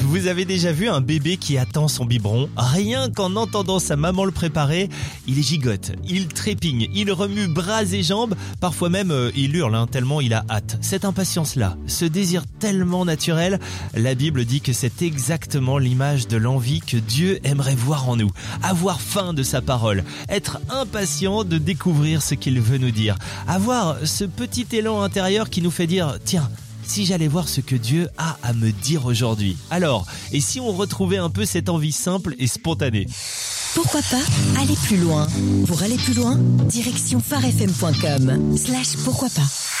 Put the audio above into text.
Vous avez déjà vu un bébé qui attend son biberon? Rien qu'en entendant sa maman le préparer, il gigote, il trépigne, il remue bras et jambes, parfois même il hurle tellement il a hâte. Cette impatience-là, ce désir tellement naturel, la Bible dit que c'est exactement l'image de l'envie que Dieu aimerait voir en nous. Avoir faim de sa parole, être impatient de découvrir ce qu'il veut nous dire, avoir ce petit élan intérieur qui nous fait dire « Tiens, si j'allais voir ce que Dieu a à me dire aujourd'hui ». Alors, et si on retrouvait un peu cette envie simple et spontanée? Pourquoi pas aller plus loin? Pour aller plus loin, direction farfm.com/pourquoi pas.